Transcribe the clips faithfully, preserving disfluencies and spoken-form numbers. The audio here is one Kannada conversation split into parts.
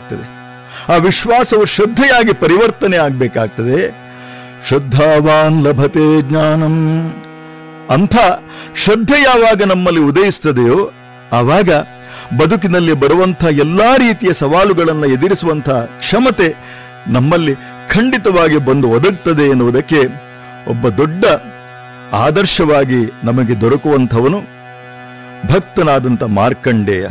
ಆಗಬೇಕಾಗ್ತದೆ. ಆ ವಿಶ್ವಾಸವು ಶ್ರದ್ಧೆಯಾಗಿ ಪರಿವರ್ತನೆ ಆಗಬೇಕಾಗ್ತದೆ. ಶ್ರದ್ಧಾವಾನ್ ಲಭತೆ ಜ್ಞಾನಂ. ಅಂಥ ಶ್ರದ್ಧೆ ಯಾವಾಗ ನಮ್ಮಲ್ಲಿ ಉದಯಿಸ್ತದೆಯೋ ಆವಾಗ ಬದುಕಿನಲ್ಲಿ ಬರುವಂಥ ಎಲ್ಲಾ ರೀತಿಯ ಸವಾಲುಗಳನ್ನು ಎದುರಿಸುವಂಥ ಕ್ಷಮತೆ ನಮ್ಮಲ್ಲಿ ಖಂಡಿತವಾಗಿ ಬಂದು ಒದಗ್ತದೆ ಎನ್ನುವುದಕ್ಕೆ ಒಬ್ಬ ದೊಡ್ಡ ಆದರ್ಶವಾಗಿ ನಮಗೆ ದೊರಕುವಂಥವನು ಭಕ್ತನಾದಂಥ ಮಾರ್ಕಂಡೇಯ.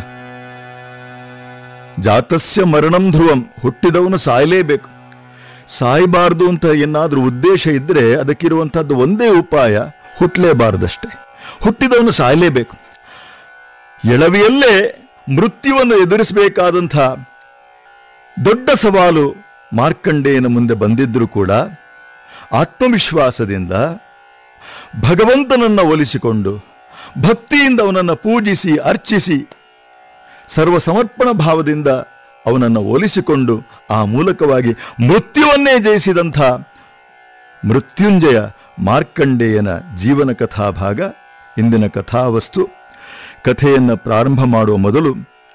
ಜಾತಸ್ಯ ಮರಣಂ ಧ್ರುವಂ. ಹುಟ್ಟಿದವನು ಸಾಯಲೇಬೇಕು. ಸಾಯಬಾರದು ಅಂತ ಏನಾದ್ರೂ ಉದ್ದೇಶ ಇದ್ರೆ ಅದಕ್ಕಿರುವಂತಹದ್ದು ಒಂದೇ ಉಪಾಯ, ಹುಟ್ಟಲೇಬಾರದಷ್ಟೇ. ಹುಟ್ಟಿದವನು ಸಾಯಲೇಬೇಕು. ಎಳವಿಯಲ್ಲೇ ಮೃತ್ಯುವನ್ನು ಎದುರಿಸಬೇಕಾದಂಥ ದೊಡ್ಡ ಸವಾಲು ಮಾರ್ಕಂಡೇಯನ ಮುಂದೆ ಬಂದಿದ್ರೂ ಕೂಡ ಆತ್ಮವಿಶ್ವಾಸದಿಂದ ಭಗವಂತನನ್ನ ಒಲಿಸಿಕೊಂಡು ಭಕ್ತಿಯಿಂದ ಅವನನ್ನು ಪೂಜಿಸಿ ಅರ್ಚಿಸಿ ಸರ್ವ ಸಮರ್ಪಣ ಭಾವದಿಂದ ಅವನನ್ನು ಒಲಿಸಿಕೊಂಡು ಆ ಮೂಲಕವಾಗಿ ಮೃತ್ಯುವನ್ನೇ ಜಯಿಸಿದಂಥ ಮೃತ್ಯುಂಜಯ ಮಾರ್ಕಂಡೇಯನ ಜೀವನ ಕಥಾಭಾಗ ಇಂದಿನ ಕಥಾವಸ್ತು. ಕಥೆಯನ್ನು ಪ್ರಾರಂಭ ಮಾಡುವ ಮೊದಲು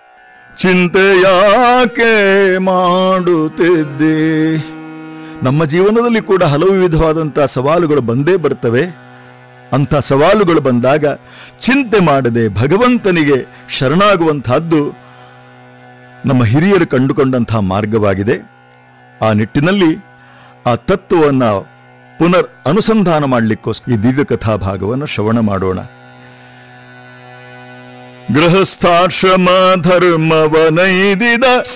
ಚಿಂತೆಯಾಕೆ ಮಾಡುತ್ತಿದ್ದೆ. ನಮ್ಮ ಜೀವನದಲ್ಲಿ ಕೂಡ ಹಲವು ವಿಧವಾದಂಥ ಸವಾಲುಗಳು ಬಂದೇ ಬರ್ತವೆ. ಅಂಥ ಸವಾಲುಗಳು ಬಂದಾಗ ಚಿಂತೆ ಮಾಡದೆ ಭಗವಂತನಿಗೆ ಶರಣಾಗುವಂತಹದ್ದು ನಮ್ಮ ಹಿರಿಯರು ಕಂಡುಕೊಂಡಂಥ ಮಾರ್ಗವಾಗಿದೆ. ಆ ನಿಟ್ಟಿನಲ್ಲಿ ಆ ತತ್ವವನ್ನು ಪುನರ್ ಅನುಸಂಧಾನ ಮಾಡಲಿಕ್ಕೋಸ್ಕರ ಈ ದೀರ್ಘ ಕಥಾಭಾಗವನ್ನು ಶ್ರವಣ ಮಾಡೋಣ. ಗೃಹಸ್ಥಾಶ್ರಮ ಧರ್ಮವನೈದಿದ